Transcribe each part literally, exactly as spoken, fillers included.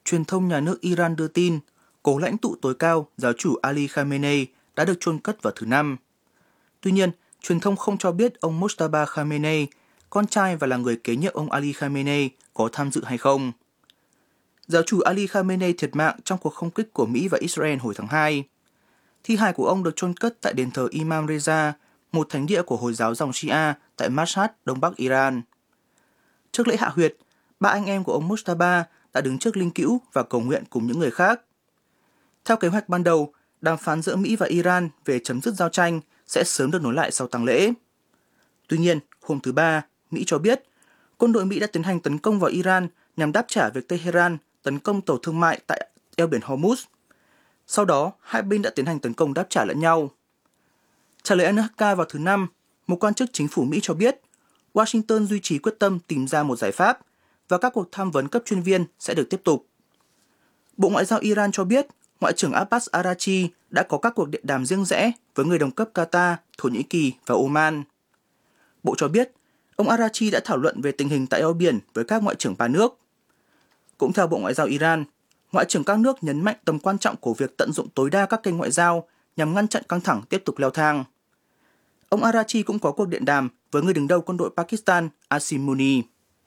truyền thông nhà nước Iran đưa tin, cố lãnh tụ tối cao, giáo chủ Ali Khamenei đã được chôn cất vào thứ Năm. Tuy nhiên, truyền thông không cho biết ông Mojtaba Khamenei, con trai và là người kế nhiệm ông Ali Khamenei, có tham dự hay không. Giáo chủ Ali Khamenei thiệt mạng trong cuộc không kích của Mỹ và Israel hồi tháng hai. Thi hài của ông được chôn cất tại đền thờ Imam Reza, một thánh địa của Hồi giáo dòng Shia tại Mashhad, đông bắc Iran. Trước lễ hạ huyệt, ba anh em của ông Mojtaba đã đứng trước linh cữu và cầu nguyện cùng những người khác. Theo kế hoạch ban đầu, đàm phán giữa Mỹ và Iran về chấm dứt giao tranh sẽ sớm được nối lại sau tang lễ. Tuy nhiên, hôm thứ Ba, Mỹ cho biết quân đội Mỹ đã tiến hành tấn công vào Iran nhằm đáp trả việc Tehran tấn công tàu thương mại tại eo biển Hormuz. Sau đó, hai bên đã tiến hành tấn công đáp trả lẫn nhau. Trả lời en hát ca vào thứ Năm, một quan chức chính phủ Mỹ cho biết Washington duy trì quyết tâm tìm ra một giải pháp và các cuộc tham vấn cấp chuyên viên sẽ được tiếp tục. Bộ Ngoại giao Iran cho biết Ngoại trưởng Abbas Araghchi đã có các cuộc điện đàm riêng rẽ với người đồng cấp Qatar, Thổ Nhĩ Kỳ và Oman. Bộ cho biết, ông Araghchi đã thảo luận về tình hình tại eo biển với các ngoại trưởng ba nước. Cũng theo Bộ Ngoại giao Iran, ngoại trưởng các nước nhấn mạnh tầm quan trọng của việc tận dụng tối đa các kênh ngoại giao nhằm ngăn chặn căng thẳng tiếp tục leo thang. Ông Araghchi cũng có cuộc điện đàm với người đứng đầu quân đội Pakistan, Asim Munir.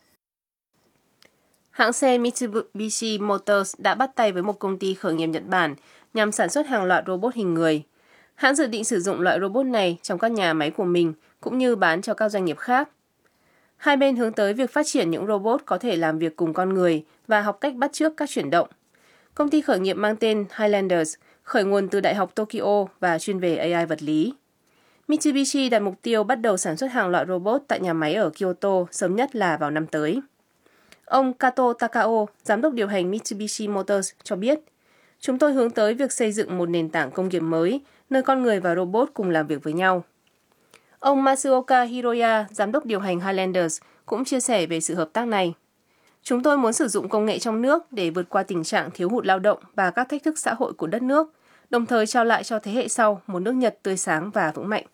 Hãng xe Mitsubishi Motors đã bắt tay với một công ty khởi nghiệp Nhật Bản nhằm sản xuất hàng loạt robot hình người. Hãng dự định sử dụng loại robot này trong các nhà máy của mình cũng như bán cho các doanh nghiệp khác. Hai bên hướng tới việc phát triển những robot có thể làm việc cùng con người và học cách bắt chước các chuyển động. Công ty khởi nghiệp mang tên Highlanders khởi nguồn từ Đại học Tokyo và chuyên về a i vật lý. Mitsubishi đặt mục tiêu bắt đầu sản xuất hàng loạt robot tại nhà máy ở Kyoto sớm nhất là vào năm tới. Ông Kato Takao, giám đốc điều hành Mitsubishi Motors, cho biết, chúng tôi hướng tới việc xây dựng một nền tảng công nghiệp mới, nơi con người và robot cùng làm việc với nhau. Ông Matsuoka Hiroya, giám đốc điều hành Highlanders, cũng chia sẻ về sự hợp tác này. Chúng tôi muốn sử dụng công nghệ trong nước để vượt qua tình trạng thiếu hụt lao động và các thách thức xã hội của đất nước, đồng thời trao lại cho thế hệ sau một nước Nhật tươi sáng và vững mạnh.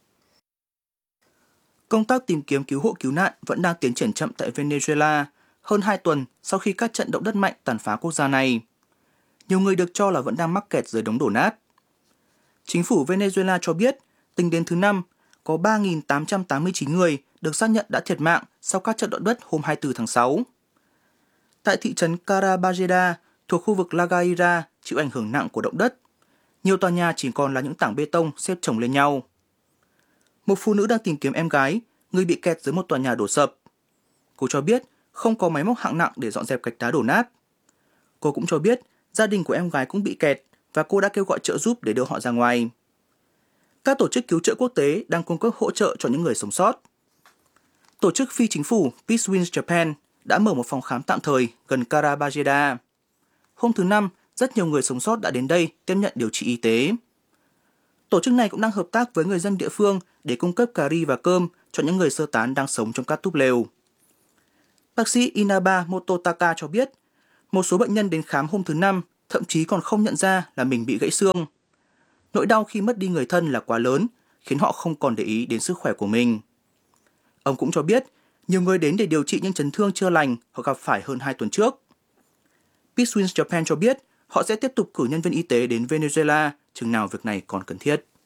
Công tác tìm kiếm cứu hộ cứu nạn vẫn đang tiến triển chậm tại Venezuela, hơn hai tuần sau khi các trận động đất mạnh tàn phá quốc gia này. Nhiều người được cho là vẫn đang mắc kẹt dưới đống đổ nát. Chính phủ Venezuela cho biết, tính đến thứ Năm, có ba nghìn tám trăm tám mươi chín người được xác nhận đã thiệt mạng sau các trận động đất hôm hai mươi tư tháng sáu. Tại thị trấn Caraballeda, thuộc khu vực La Guaira, chịu ảnh hưởng nặng của động đất, nhiều tòa nhà chỉ còn là những tảng bê tông xếp chồng lên nhau. Một phụ nữ đang tìm kiếm em gái, người bị kẹt dưới một tòa nhà đổ sập. Cô cho biết không có máy móc hạng nặng để dọn dẹp gạch đá đổ nát. Cô cũng cho biết gia đình của em gái cũng bị kẹt và cô đã kêu gọi trợ giúp để đưa họ ra ngoài. Các tổ chức cứu trợ quốc tế đang cung cấp hỗ trợ cho những người sống sót. Tổ chức phi chính phủ Peace Wins Japan đã mở một phòng khám tạm thời gần Caraballeda. Hôm thứ Năm, rất nhiều người sống sót đã đến đây tiếp nhận điều trị y tế. Tổ chức này cũng đang hợp tác với người dân địa phương để cung cấp cà ri và cơm cho những người sơ tán đang sống trong các túp lều. Bác sĩ Inaba Mototaka cho biết, một số bệnh nhân đến khám hôm thứ Năm thậm chí còn không nhận ra là mình bị gãy xương. Nỗi đau khi mất đi người thân là quá lớn, khiến họ không còn để ý đến sức khỏe của mình. Ông cũng cho biết, nhiều người đến để điều trị những chấn thương chưa lành họ gặp phải hơn hai tuần trước. Peace Wins Japan cho biết, họ sẽ tiếp tục cử nhân viên y tế đến Venezuela chừng nào việc này còn cần thiết.